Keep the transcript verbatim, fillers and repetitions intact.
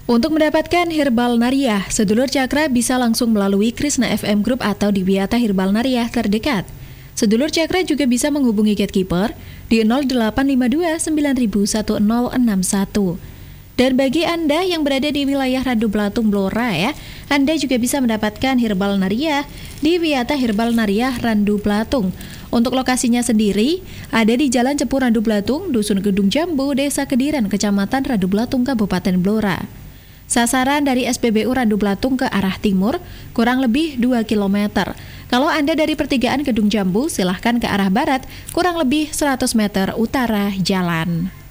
Untuk mendapatkan Herbal Nariah, sedulur Cakra bisa langsung melalui Krisna F M Group atau di Wiyata Herbal Nariah terdekat. Sedulur Cakra juga bisa menghubungi Gatekeeper di nol delapan lima dua sembilan satu nol enam satu. Dan bagi Anda yang berada di wilayah Randu Blatung Blora ya, Anda juga bisa mendapatkan Herbal Nariah di Wiyata Herbal Nariah Randu Blatung. Untuk lokasinya sendiri, ada di Jalan Cepu Randu Blatung, Dusun Gedung Jambu, Desa Kediran, Kecamatan Randu Blatung, Kabupaten Blora. Sasaran dari S P B U Randu Blatung ke arah timur kurang lebih dua kilometer. Kalau Anda dari pertigaan Gedung Jambu, silahkan ke arah barat kurang lebih seratus meter utara jalan.